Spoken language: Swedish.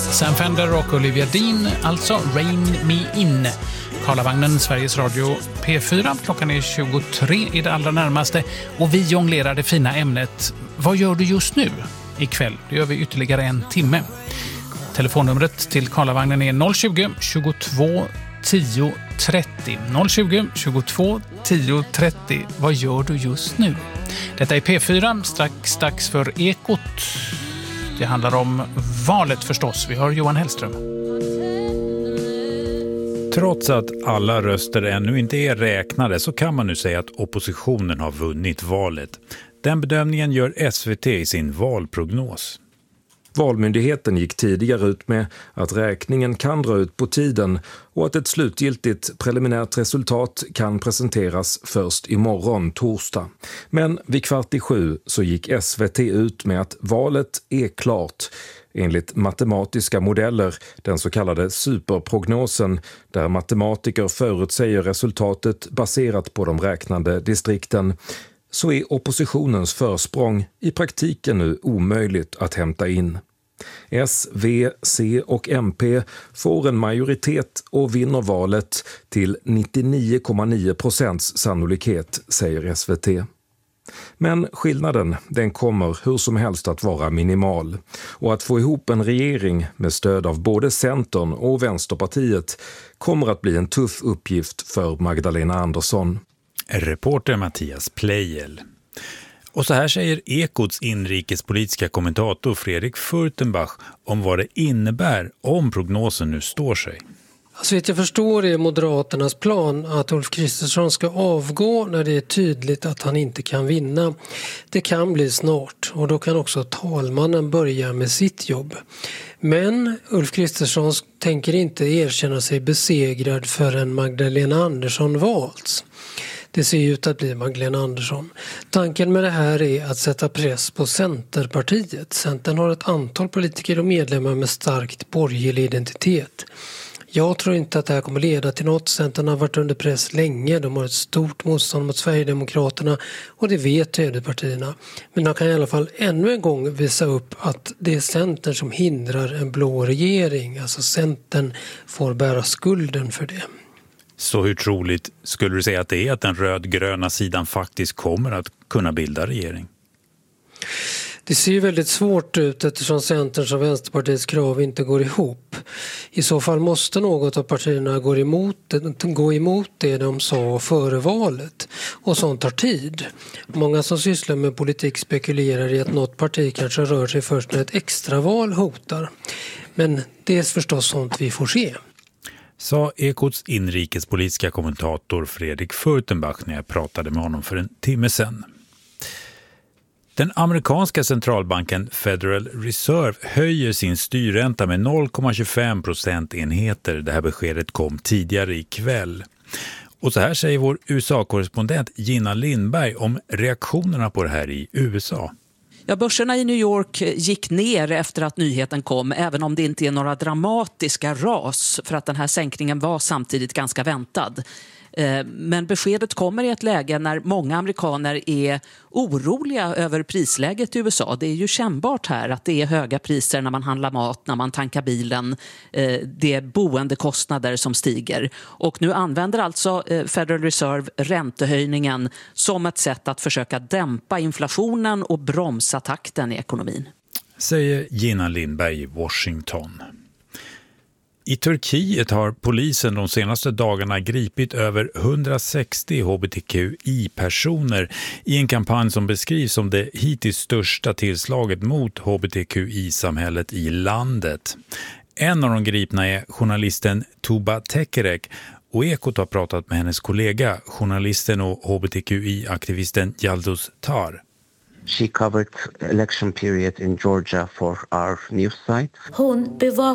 Sam Fender och Olivia Dean, alltså Rain Me In. Karlavagnen, Sveriges Radio P4. Klockan är 23 i det allra närmaste och vi jonglerar det fina ämnet Vad gör du just nu? Ikväll, det gör vi ytterligare en timme. Telefonnumret till Karlavagnen är 020 22 10 30. 020 22 10 30. Vad gör du just nu? Detta är P4, strax dags för Ekot. Det handlar om valet förstås. Vi har Johan Hellström. Trots att alla röster ännu inte är räknade så kan man nu säga att oppositionen har vunnit valet. Den bedömningen gör SVT i sin valprognos. Valmyndigheten gick tidigare ut med att räkningen kan dra ut på tiden och att ett slutgiltigt preliminärt resultat kan presenteras först imorgon, torsdag. Men vid 6:15 så gick SVT ut med att valet är klart. Enligt matematiska modeller, den så kallade superprognosen, där matematiker förutsäger resultatet baserat på de räknande distrikten, så är oppositionens försprång i praktiken nu omöjligt att hämta in. S, V, C och MP får en majoritet och vinner valet till 99,9% sannolikhet, säger SVT. Men skillnaden, den kommer hur som helst att vara minimal. Och att få ihop en regering med stöd av både Centern och Vänsterpartiet kommer att bli en tuff uppgift för Magdalena Andersson. Reporter Mattias Pleijel. Och så här säger Ekots inrikespolitiska kommentator Fredrik Furtenbach om vad det innebär om prognosen nu står sig. Så vitt jag förstår är Moderaternas plan att Ulf Kristersson ska avgå när det är tydligt att han inte kan vinna. Det kan bli snart och då kan också talmannen börja med sitt jobb. Men Ulf Kristersson tänker inte erkänna sig besegrad förrän Magdalena Andersson valts. Det ser ut att bli Magdalena Andersson. Tanken med det här är att sätta press på Centerpartiet. Centern har ett antal politiker och medlemmar med starkt borgerlig identitet. Jag tror inte att det här kommer leda till något. Centern har varit under press länge. De har ett stort motstånd mot Sverigedemokraterna och det vet högerpartierna. Men de kan i alla fall ännu en gång visa upp att det är Centern som hindrar en blå regering. Alltså Centern får bära skulden för det. Så hur troligt skulle du säga att det är att den rödgröna sidan faktiskt kommer att kunna bilda regering? Det ser ju väldigt svårt ut eftersom Centerns och Vänsterpartiets krav inte går ihop. I så fall måste något av partierna gå emot det de sa före valet. Och sånt tar tid. Många som sysslar med politik spekulerar i att något parti kanske rör sig först när ett extraval hotar. Men det är förstås sånt vi får se. Sa Ekots inrikespolitiska kommentator Fredrik Furtenbach när jag pratade med honom för en timme sedan. Den amerikanska centralbanken Federal Reserve höjer sin styrränta med 0,25 procentenheter. Det här beskedet kom tidigare ikväll. Och så här säger vår USA-korrespondent Gina Lindberg om reaktionerna på det här i USA. Ja, börserna i New York gick ner efter att nyheten kom, även om det inte är några dramatiska ras, för att den här sänkningen var samtidigt ganska väntad. Men beskedet kommer i ett läge när många amerikaner är oroliga över prisläget i USA. Det är ju kännbart här att det är höga priser när man handlar mat, när man tankar bilen. Det är boendekostnader som stiger. Och nu använder alltså Federal Reserve räntehöjningen som ett sätt att försöka dämpa inflationen och bromsa takten i ekonomin. Säger Gina Lindberg i Washington. I Turkiet har polisen de senaste dagarna gripit över 160 hbtqi-personer i en kampanj som beskrivs som det hittills största tillslaget mot hbtqi-samhället i landet. En av de gripna är journalisten Tuba Tekerek och Ekot har pratat med hennes kollega, journalisten och hbtqi-aktivisten Yalduz Tar. She covered election period in Georgia for our news site. Hon bevakar